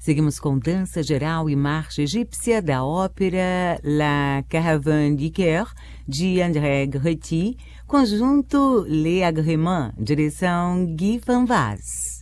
Seguimos com dança geral e marcha egípcia da ópera La Caravane du Cœur, de André Gretti, conjunto Les Agréments, direção Guy Van Vaz.